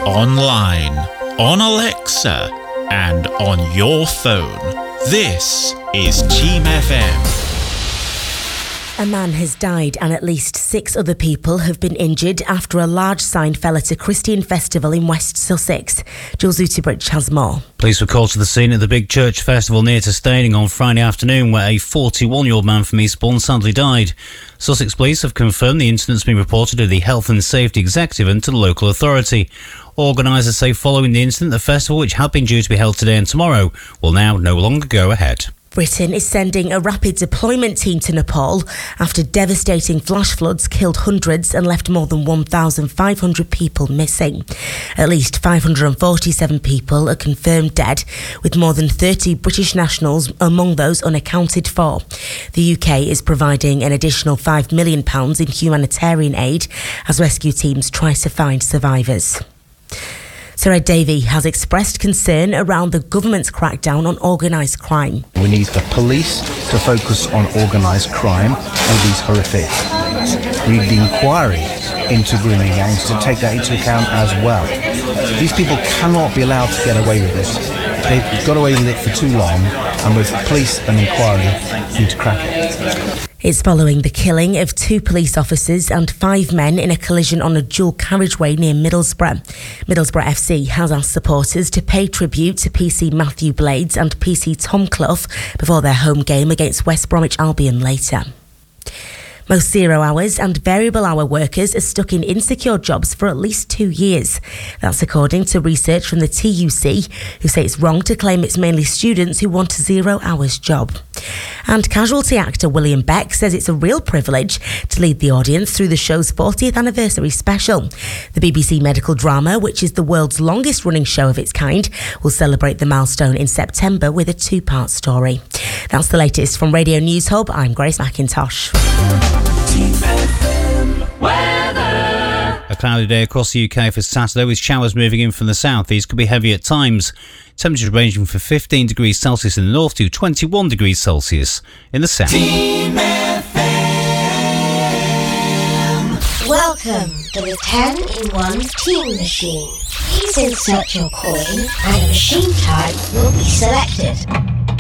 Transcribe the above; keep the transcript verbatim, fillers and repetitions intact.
online, on Alexa, and on your phone. This is Team F M. A man has died and at least six other people have been injured after a large sign fell at a Christian festival in West Sussex. Jules Utterbridge has more. Police were called to the scene at the Big Church Festival near to Staining on Friday afternoon, where a forty-one-year-old man from Eastbourne sadly died. Sussex Police have confirmed the incident's been reported to the Health and Safety Executive and to the local authority. Organisers say following the incident, the festival, which had been due to be held today and tomorrow, will now no longer go ahead. Britain is sending a rapid deployment team to Nepal after devastating flash floods killed hundreds and left more than one thousand five hundred people missing. At least five hundred forty-seven people are confirmed dead, with more than thirty British nationals among those unaccounted for. The U K is providing an additional five million pounds in humanitarian aid as rescue teams try to find survivors. Sir Ed Davey has expressed concern around the government's crackdown on organised crime. We need the police to focus on organised crime and these horrific. We need the inquiry into grooming gangs to take that into account as well. These people cannot be allowed to get away with this. They've got away with it for too long, and both the police and inquiry need to crack it. It's following the killing of two police officers and five men in a collision on a dual carriageway near Middlesbrough. Middlesbrough F C has asked supporters to pay tribute to P C Matthew Blades and P C Tom Clough before their home game against West Bromwich Albion later. Most zero-hours and variable-hour workers are stuck in insecure jobs for at least two years. That's according to research from the T U C, who say it's wrong to claim it's mainly students who want a zero-hours job. And Casualty actor William Beck says it's a real privilege to lead the audience through the show's fortieth anniversary special. The B B C medical drama, which is the world's longest-running show of its kind, will celebrate the milestone in September with a two-part story. That's the latest from Radio News Hub. I'm Grace McIntosh. A cloudy day across the U K for Saturday, with showers moving in from the south. These could be heavy at times. Temperatures ranging from fifteen degrees Celsius in the north to twenty-one degrees Celsius in the south. Team F M. Welcome to the ten in one Team Machine. Please insert your coin and a machine type will be selected.